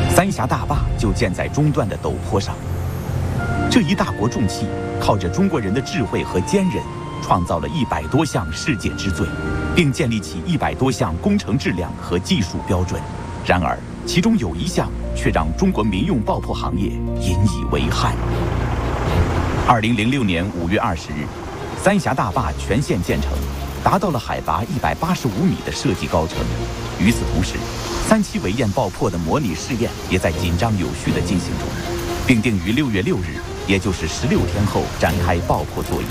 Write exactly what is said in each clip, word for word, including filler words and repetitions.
三峡大坝就建在中段的陡坡上。这一大国重器靠着中国人的智慧和坚韧，创造了一百多项世界之最，并建立起一百多项工程质量和技术标准。然而，其中有一项却让中国民用爆破行业引以为憾。二零零六年五月二十日，三峡大坝全线建成，达到了海拔一百八十五米的设计高程。与此同时，三七围堰爆破的模拟试验也在紧张有序地进行中，并定于六月六日，也就是十六天后展开爆破作业。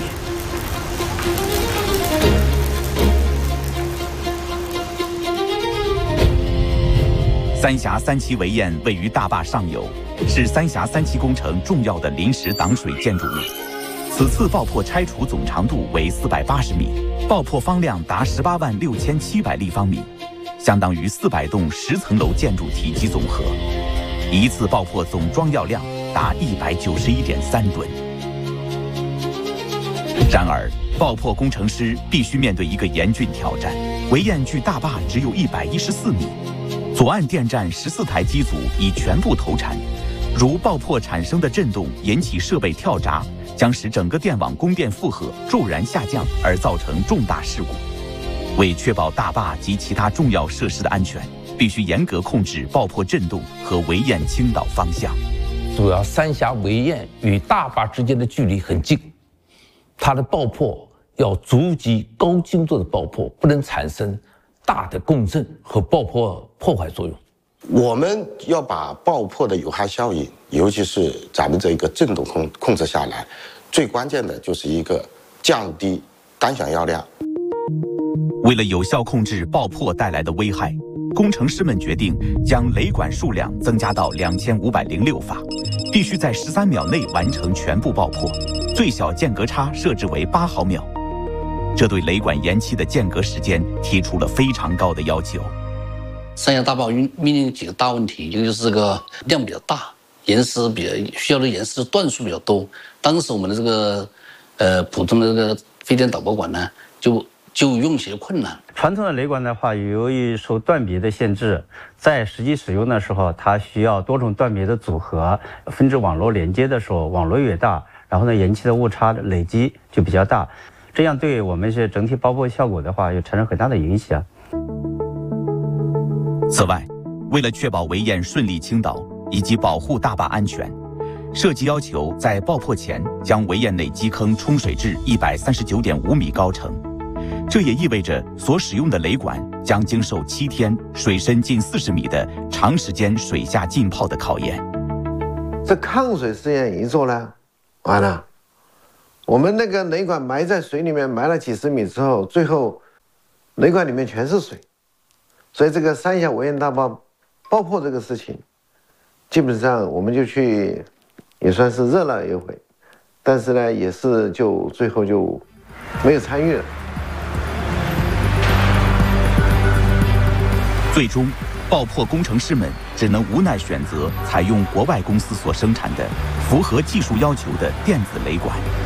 三峡三期围堰位于大坝上游，是三峡三期工程重要的临时挡水建筑物。此次爆破拆除总长度为四百八十米，爆破方量达十八万六千七百立方米，相当于四百栋十层楼建筑体积总和。一次爆破总装药量达一百九十一点三吨。然而，爆破工程师必须面对一个严峻挑战：围堰距大坝只有一百一十四米。左岸电站十四台机组已全部投产，如爆破产生的震动引起设备跳闸，将使整个电网供电负荷骤然下降，而造成重大事故。为确保大坝及其他重要设施的安全，必须严格控制爆破震动和围堰倾倒方向。 主要三峡围堰与大坝之间的距离很近，它的爆破要逐级高精度的爆破，不能产生大的共振和爆破破坏作用。 我们要把爆破的有害效应，尤其是咱们这个振动控控制下来，最关键的就是一个降低单响药量。 为了有效控制爆破带来的危害，工程师们决定将雷管数量增加到两千五百零六发，必须在十三秒内完成全部爆破，最小间隔差设置为八毫秒。这对雷管延期的间隔时间提出了非常高的要求。 三峡大坝面临几个大问题，一个就是这个量比较大，岩石比较需要的岩石段数比较多。当时我们的这个呃普通的这个飞电导播管呢，就就用起了困难。 传统的雷管的话，由于受断别的限制，在实际使用的时候，它需要多种断别的组合，分支网络连接的时候，网络越大，然后呢，延期的误差累积就比较大。这样对我们是整体爆破效果的话，有产生很大的影响。 此外，为了确保围堰顺利倾倒以及保护大坝安全，设计要求在爆破前将围堰内基坑冲水至一百三十九点五米高程。这也意味着所使用的雷管将经受七天、水深近四十米的长时间水下浸泡的考验。 这抗水试验一做呢，完了。我们那个雷管埋在水里面埋了几十米之后，最后雷管里面全是水，所以这个三峡围堰大坝爆破这个事情，基本上我们就去也算是热闹一回，但是呢，也是就最后就没有参与了。 最终，爆破工程师们只能无奈选择采用国外公司所生产的、符合技术要求的电子雷管。